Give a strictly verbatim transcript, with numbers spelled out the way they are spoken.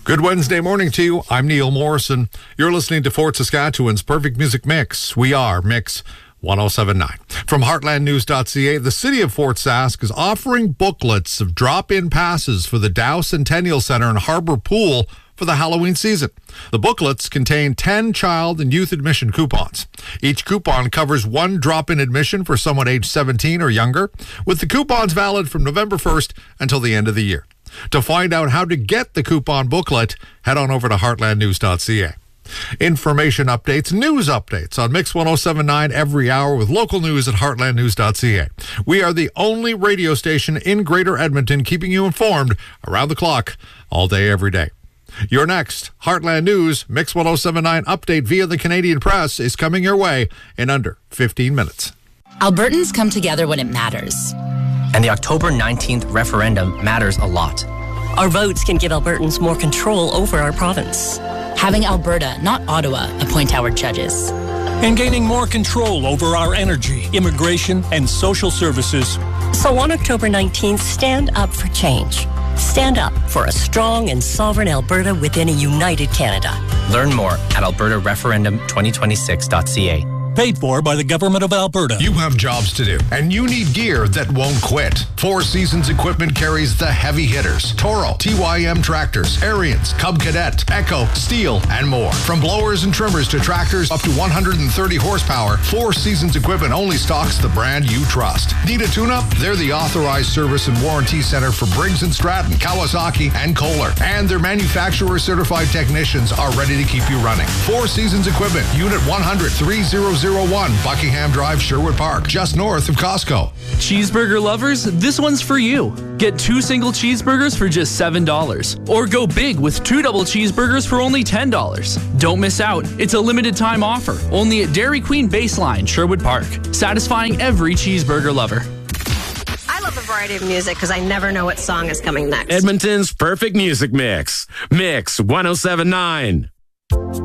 Good Wednesday morning to you. I'm Neil Morrison. You're listening to Fort Saskatchewan's Perfect Music Mix. We are Mix one oh seven point nine. From heartland news dot c a, the city of Fort Sask is offering booklets of drop-in passes for the Dow Centennial Center and Harbor Pool for the Halloween season. The booklets contain ten child and youth admission coupons. Each coupon covers one drop-in admission for someone aged seventeen or younger, with the coupons valid from November first until the end of the year. To find out how to get the coupon booklet, head on over to heartland news dot c a. Information updates, news updates on Mix one oh seven point nine every hour with local news at heartland news dot c a. We are the only radio station in Greater Edmonton keeping you informed around the clock, all day, every day. Your next Heartland News Mix one oh seven point nine update via the Canadian Press is coming your way in under fifteen minutes. Albertans come together when it matters. And the October nineteenth referendum matters a lot. Our votes can give Albertans more control over our province. Having Alberta, not Ottawa, appoint our judges. And gaining more control over our energy, immigration, and social services. So on October nineteenth, stand up for change. Stand up for a strong and sovereign Alberta within a united Canada. Learn more at alberta referendum twenty twenty-six dot c a. Paid for by the Government of Alberta. You have jobs to do, and you need gear that won't quit. Four Seasons Equipment carries the heavy hitters: Toro, T Y M tractors, Ariens, Cub Cadet, Echo, Steel, and more. From blowers and trimmers to tractors up to one hundred thirty horsepower, Four Seasons Equipment only stocks the brand you trust. Need a tune-up? They're the authorized service and warranty center for Briggs and Stratton, Kawasaki, and Kohler. And their manufacturer-certified technicians are ready to keep you running. Four Seasons Equipment, Unit one hundred, three thousand one, Buckingham Drive, Sherwood Park, just north of Costco. Cheeseburger lovers, this one's for you. Get two single cheeseburgers for just seven dollars. Or go big with two double cheeseburgers for only ten dollars. Don't miss out. It's a limited time offer. Only at Dairy Queen Baseline, Sherwood Park. Satisfying every cheeseburger lover. I love a variety of music because I never know what song is coming next. Edmonton's Perfect Music Mix. Mix one oh seven point nine.